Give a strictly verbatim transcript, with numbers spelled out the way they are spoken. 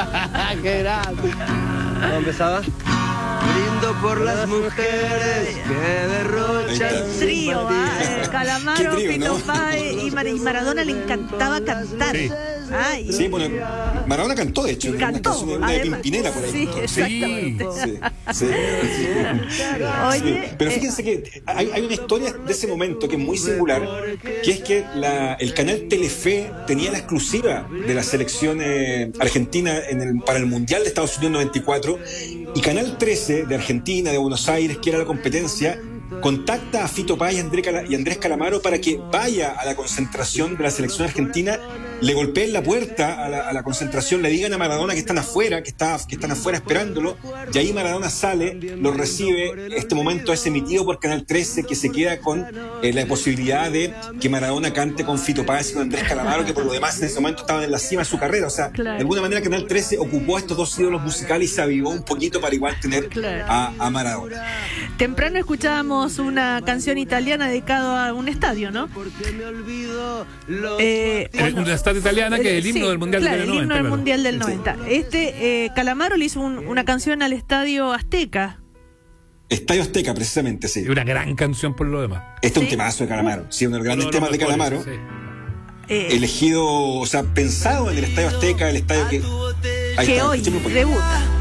¡Qué grande! ¿Cómo empezaba? Brindo por las mujeres que derrochan. El trío, ¿ah? Eh, Calamaro, Qué trío, Fito ¿no? Páez y, Mar y Maradona le encantaba cantar. Sí. Ay, Sí, bueno, Maradona cantó, de hecho, cantó, una, una de además. Pimpinela por ahí. Sí, exactamente. Sí, sí, sí. Oye, Sí. Pero fíjense que hay, hay una historia de ese momento que es muy singular, que es que la, el canal Telefe tenía la exclusiva de la selección eh, argentina en el, para el Mundial de Estados Unidos noventa y cuatro, y Canal trece de Argentina, de Buenos Aires, que era la competencia, contacta a Fito Páez y Andrés, Cala, y Andrés Calamaro para que vaya a la concentración de la selección argentina, le golpeen la puerta a la, a la concentración, le digan a Maradona que están afuera, que, está, que están afuera esperándolo, y ahí Maradona sale, lo recibe. Este momento es emitido por Canal trece, que se queda con eh, la posibilidad de que Maradona cante con Fito Páez y con Andrés Calamaro, que por lo demás en ese momento estaban en la cima de su carrera. O sea, claro, de alguna manera Canal trece ocupó estos dos ídolos musicales y se avivó un poquito para igual tener claro. a, a Maradona. Temprano escuchábamos una canción italiana dedicada a un estadio, ¿no? Eh, Es una estatua italiana que es el himno sí, del Mundial claro, del el himno noventa. del Claro. Mundial del noventa. Este, eh, Calamaro le hizo un- una canción al Estadio Azteca. Estadio Azteca, precisamente, sí. Es una gran canción por lo demás. Este es un Sí. temazo de Calamaro. Sí, uno de los grandes Uno de los temas de mejores, Calamaro. sí. Eh, Elegido, o sea, pensado en el Estadio Azteca, el estadio que... Ahí que está, hoy escuchemos un poquito. debuta.